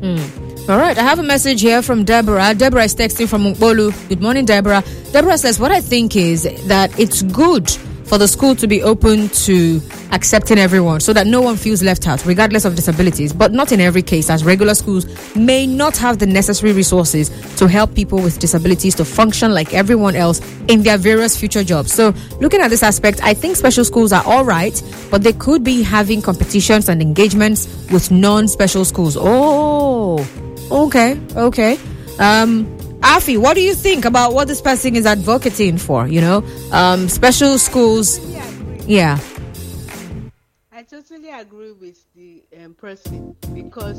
All right, I have a message here from Deborah. Deborah is texting from Mukbolu. Good morning, Deborah. Deborah says, what I think is that it's good for the school to be open to accepting everyone so that no one feels left out, regardless of disabilities, but not in every case, as regular schools may not have the necessary resources to help people with disabilities to function like everyone else in their various future jobs. So looking at this aspect, I think special schools are all right, but they could be having competitions and engagements with non-special schools. Oh, okay. Afi, what do you think about what this person is advocating for? Special schools. Yeah. I totally agree with the person, because